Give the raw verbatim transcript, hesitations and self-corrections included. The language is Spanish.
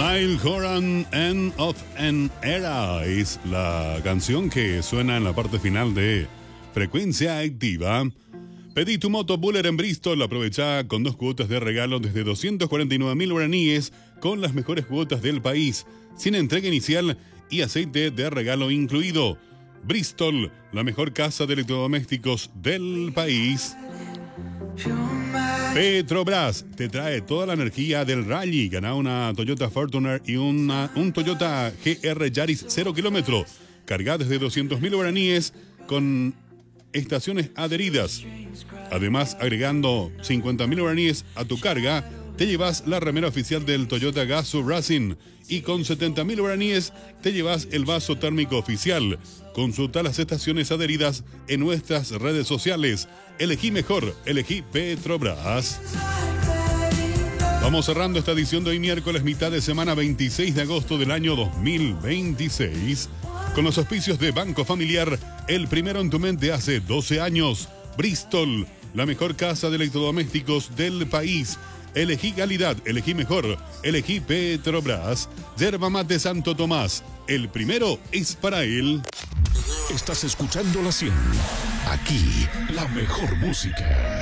Niall Horan, End of an Era, es la canción que suena en la parte final de Frecuencia Activa. Pedí tu moto Buller en Bristol, aprovecha con dos cuotas de regalo desde doscientos cuarenta y nueve mil guaraníes con las mejores cuotas del país, sin entrega inicial y aceite de regalo incluido. Bristol, la mejor casa de electrodomésticos del país. Petrobras te trae toda la energía del rally. Gana una Toyota Fortuner y una, un Toyota G R Yaris cero kilómetro. Carga desde doscientos mil guaraníes con estaciones adheridas. Además, agregando cincuenta mil guaraníes a tu carga, te llevas la remera oficial del Toyota Gazoo Racing. Y con setenta mil guaraníes te llevas el vaso térmico oficial. Consulta las estaciones adheridas en nuestras redes sociales. Elegí mejor, elegí Petrobras. Vamos cerrando esta edición de hoy miércoles, mitad de semana, veintiséis de agosto del año dos mil veintiséis. Con los auspicios de Banco Familiar, el primero en tu mente hace doce años. Bristol, la mejor casa de electrodomésticos del país. Elegí calidad, elegí mejor, elegí Petrobras. Yerba Mate Santo Tomás, el primero es para él. Estás escuchando la cien. Aquí, la mejor música.